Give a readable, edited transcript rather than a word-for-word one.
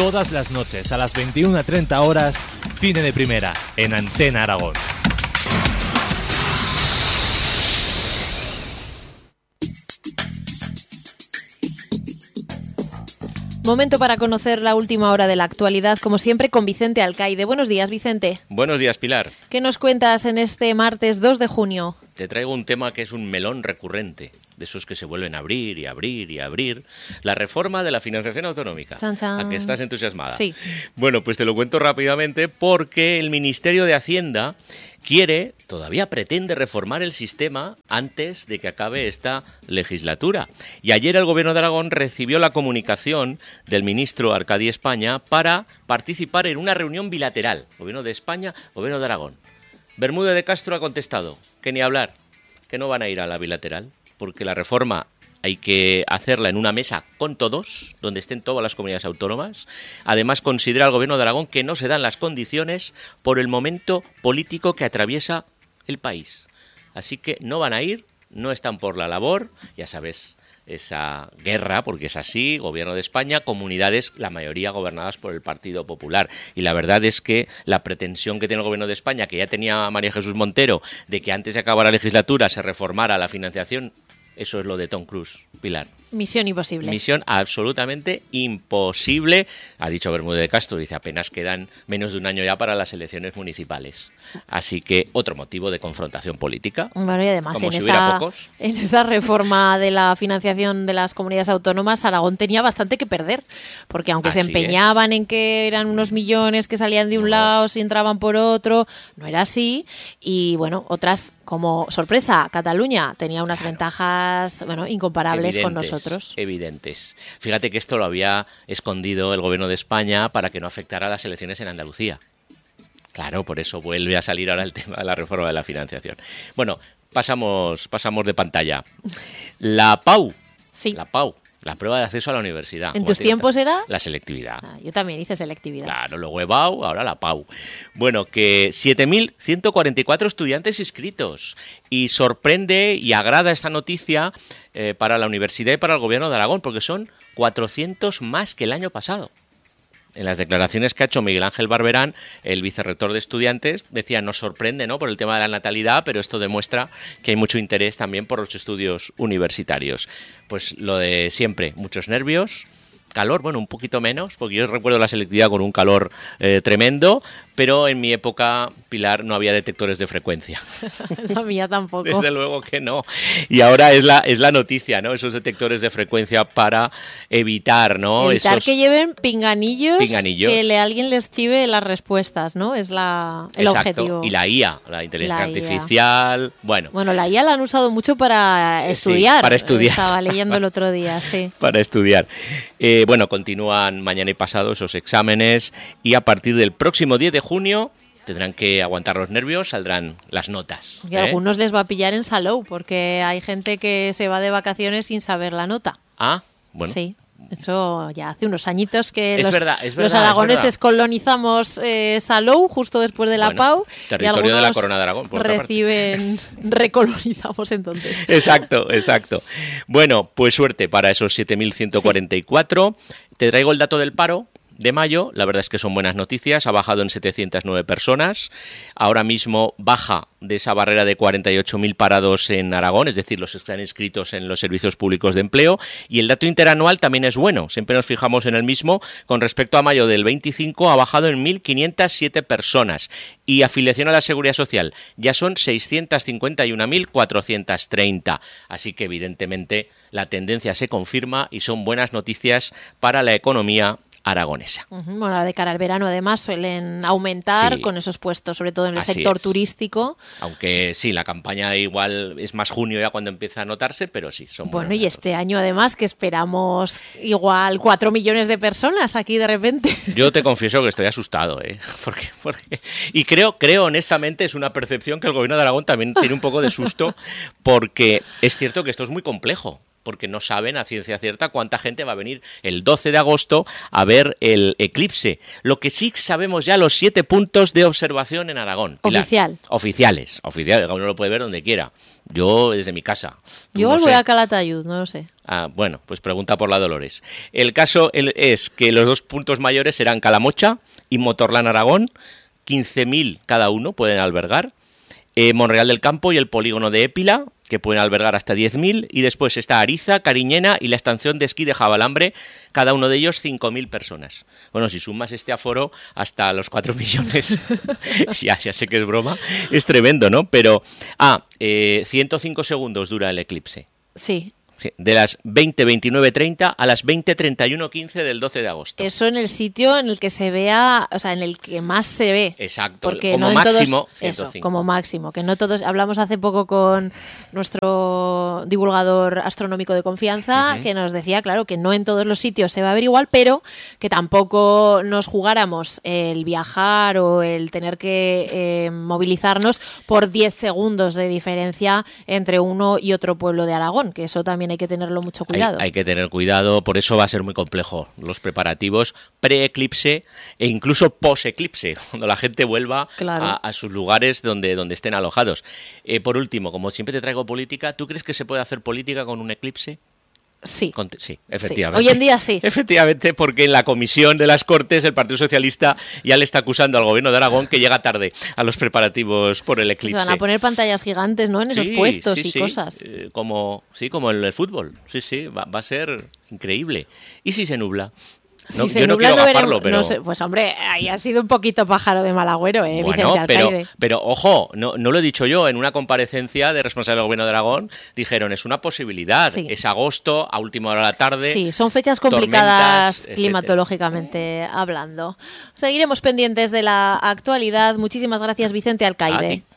todas las noches a las 21:30 horas, Cine de Primera, en Antena Aragón. Momento para conocer la última hora de la actualidad, como siempre, con Vicente Alcaide. Buenos días, Vicente. Buenos días, Pilar. ¿Qué nos cuentas en este martes 2 de junio? Te traigo un tema que es un melón recurrente, de esos que se vuelven a abrir y abrir y abrir. La reforma de la financiación autonómica. Chan, chan. ¿A que estás entusiasmada? Sí. Bueno, pues te lo cuento rápidamente porque el Ministerio de Hacienda todavía pretende reformar el sistema antes de que acabe esta legislatura. Y ayer el Gobierno de Aragón recibió la comunicación del ministro Arcadi España para participar en una reunión bilateral. Gobierno de España, Gobierno de Aragón. Bermúdez de Castro ha contestado que ni hablar, que no van a ir a la bilateral, porque la reforma hay que hacerla en una mesa con todos, donde estén todas las comunidades autónomas. Además, considera el Gobierno de Aragón que no se dan las condiciones por el momento político que atraviesa el país. Así que no van a ir, no están por la labor, ya sabes, esa guerra, porque es así, Gobierno de España, comunidades, la mayoría gobernadas por el Partido Popular. Y la verdad es que la pretensión que tiene el Gobierno de España, que ya tenía María Jesús Montero, de que antes de acabar la legislatura se reformara la financiación, eso es lo de Tom Cruise, Pilar. Misión imposible. Misión absolutamente imposible. Ha dicho Bermúdez de Castro, dice apenas quedan menos de un año ya para las elecciones municipales. Así que otro motivo de confrontación política. Bueno, y además como si hubiera pocos. En esa reforma de la financiación de las comunidades autónomas, Aragón tenía bastante que perder. Porque aunque se empeñaban en que eran unos millones que salían de un lado, se entraban por otro, no era así. Y bueno, otras, como sorpresa, Cataluña tenía unas ventajas incomparables con nosotros. Evidentes. Fíjate que esto lo había escondido el Gobierno de España para que no afectara a las elecciones en Andalucía. Claro, por eso vuelve a salir ahora el tema de la reforma de la financiación. Bueno, pasamos de pantalla. La PAU. Sí. La PAU. La prueba de acceso a la universidad. ¿En tus tiempos era? La selectividad. Yo también hice selectividad. Claro, luego EBAU, ahora la PAU. Bueno, que 7.144 estudiantes inscritos. Y sorprende y agrada esta noticia para la universidad y para el Gobierno de Aragón, porque son 400 más que el año pasado. En las declaraciones que ha hecho Miguel Ángel Barberán, el vicerrector de estudiantes, decía, nos sorprende, ¿no?, por el tema de la natalidad, pero esto demuestra que hay mucho interés también por los estudios universitarios. Pues lo de siempre, muchos nervios, calor, bueno, un poquito menos, porque yo recuerdo la selectividad con un calor tremendo, pero en mi época, Pilar, no había detectores de frecuencia. La mía tampoco. Desde luego que no. Y ahora es la noticia, ¿no? Esos detectores de frecuencia para evitar, ¿no? Evitar que lleven pinganillos. Que alguien les chive las respuestas, ¿no? Es el objetivo. Y la IA, la inteligencia artificial, Bueno, la IA la han usado mucho para estudiar. Sí, para estudiar. Estaba leyendo el otro día, sí. Para estudiar. Continúan mañana y pasado esos exámenes y a partir del próximo 10 de junio tendrán que aguantar los nervios, saldrán las notas. Y a algunos les va a pillar en Salou, porque hay gente que se va de vacaciones sin saber la nota. Ah, bueno. Sí. Eso ya hace unos añitos que los aragoneses colonizamos Salou justo después de la PAU. Territorio de la Corona de Aragón. Recolonizamos entonces. Exacto. Bueno, pues suerte para esos 7.144. Sí. Te traigo el dato del paro de mayo, la verdad es que son buenas noticias, ha bajado en 709 personas, ahora mismo baja de esa barrera de 48.000 parados en Aragón, es decir, los que están inscritos en los servicios públicos de empleo, y el dato interanual también es bueno, siempre nos fijamos en el mismo, con respecto a mayo del 25 ha bajado en 1.507 personas, y afiliación a la Seguridad Social ya son 651.430, así que evidentemente la tendencia se confirma y son buenas noticias para la economía aragonesa. Bueno, de cara al verano además suelen aumentar con esos puestos, sobre todo en el sector turístico. Aunque sí, la campaña igual es más junio ya cuando empieza a notarse, pero sí, son bueno, y este año además que esperamos igual 4 millones de personas aquí de repente. Yo te confieso que estoy asustado, porque y creo honestamente, es una percepción que el Gobierno de Aragón también tiene un poco de susto, porque es cierto que esto es muy complejo. porque no saben a ciencia cierta cuánta gente va a venir el 12 de agosto a ver el eclipse. Lo que sí sabemos ya, los 7 puntos de observación en Aragón. Oficial. Oficiales, uno lo puede ver donde quiera. Yo desde mi casa. Yo no voy sé. a Calatayud, no lo sé. Bueno, pues pregunta por la Dolores. El caso es que los 2 puntos mayores serán Calamocha y Motorland Aragón, 15.000 cada uno pueden albergar. Monreal del Campo y el polígono de Épila, que pueden albergar hasta 10.000, y después está Ariza, Cariñena y la estación de esquí de Javalambre, cada uno de ellos 5.000 personas. Bueno, si sumas este aforo hasta los 4 millones, ya sé que es broma, es tremendo, ¿no? Pero, 105 segundos dura el eclipse. Sí. De las 20:29:30 a las 20:31:15 del 12 de agosto. Eso en el sitio en el que se vea, o sea, en el que más se ve. Exacto, porque como no máximo todos, 105. Eso, como máximo, que no todos. Hablamos hace poco con nuestro divulgador astronómico de confianza, que nos decía, claro, que no en todos los sitios se va a ver igual, pero que tampoco nos jugáramos el viajar o el tener que movilizarnos por 10 segundos de diferencia entre uno y otro pueblo de Aragón, que eso también hay que tenerlo mucho cuidado. Hay que tener cuidado, por eso va a ser muy complejo los preparativos pre-eclipse e incluso post-eclipse, cuando la gente vuelva a sus lugares donde estén alojados. Por último, como siempre te traigo política, ¿tú crees que se puede hacer política con un eclipse? Sí. Sí, efectivamente. Sí. Hoy en día sí. Efectivamente, porque en la comisión de las Cortes el Partido Socialista ya le está acusando al gobierno de Aragón que llega tarde a los preparativos por el eclipse. Se van a poner pantallas gigantes, ¿no? En esos puestos y cosas. Como en el fútbol. Sí, va a ser increíble. ¿Y si se nubla? No, yo no quiero gafarlo, pero... No sé, pues hombre, ahí ha sido un poquito pájaro de mal agüero, Vicente Alcaide. Pero ojo, no lo he dicho yo, en una comparecencia de responsable del gobierno de Aragón dijeron, es una posibilidad, es agosto, a última hora de la tarde. Sí, son fechas complicadas climatológicamente hablando. Seguiremos pendientes de la actualidad. Muchísimas gracias, Vicente Alcaide.